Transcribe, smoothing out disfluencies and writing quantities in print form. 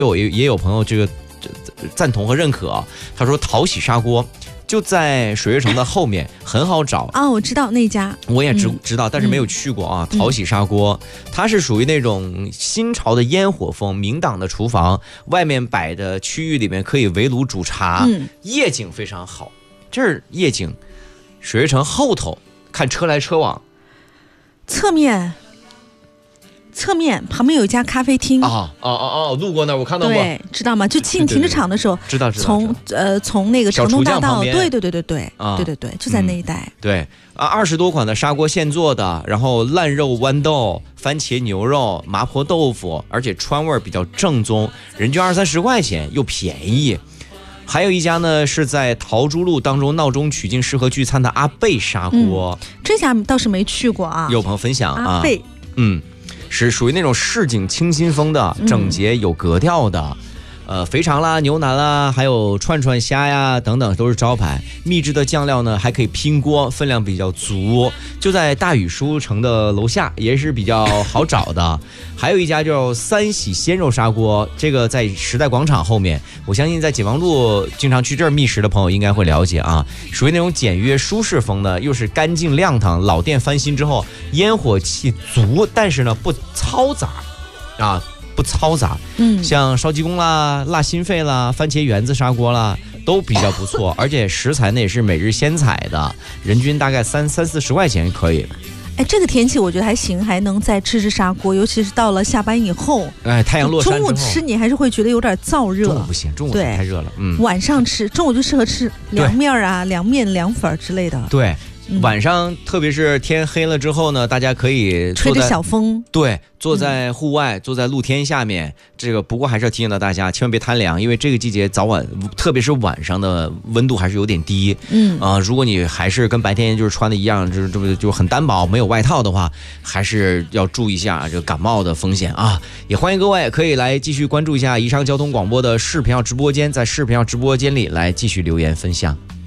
也有朋友这个赞同和认可啊，他说淘洗砂锅就在水月城的后面，很好找啊。我知道那家， 我也知道，但是没有去过啊。淘洗砂锅，它是属于那种新潮的烟火风，明档的厨房，外面摆的区域里面可以围炉煮茶，夜景非常好。这儿夜景，水月城后头看车来车往， 侧面旁边有一家咖啡厅路过那儿我看到过， 对，知道吗？就进停车场的时候， 知道， 从那个长东大道，对，就在那一带。 对，20多款的砂锅现做的，然后烂肉豌豆、番茄牛肉、麻婆豆腐，而且川味比较正宗，人均20-30块钱，又便宜。还有一家呢，是在桃珠路当中闹中取静适合聚餐的阿贝砂锅， 这家倒是没去过啊。 有朋友分享啊， 阿贝， 是属于那种市井清新风的，整洁有格调的。肥肠啦、牛腩啦，还有串串虾呀等等都是招牌。秘制的酱料呢还可以拼锅，分量比较足，就在大禹书城的楼下，也是比较好找的。还有一家叫三喜鲜肉砂锅，这个在时代广场后面，我相信在解放路经常去这儿觅食的朋友应该会了解啊，属于那种简约舒适风的，又是干净亮堂，老店翻新之后烟火气足，但是呢不嘈杂啊。不嘈杂，像烧鸡公啦、辣心肺啦、番茄圆子砂锅啦，都比较不错，而且食材呢也是每日鲜采的，人均大概30-40块钱可以。 这个天气我觉得还行，还能再吃砂锅，尤其是到了下班以后， 太阳落山之后， 中午吃你还是会觉得有点燥热。 中午不行，中午太热了。 晚上吃，中午就适合吃凉面啊、凉面、凉粉之类的。 对。晚上特别是天黑了之后呢，大家可以吹着小风， 对，坐在户外，坐在露天下面。这个不过还是要提醒到大家，千万别贪凉，因为这个季节早晚，特别是晚上的温度还是有点低。如果你还是跟白天就是穿的一样，就很单薄，没有外套的话，还是要注意一下这个感冒的风险啊。也欢迎各位可以来继续关注一下宜昌交通广播的视频号直播间，在视频号直播间里来继续留言分享。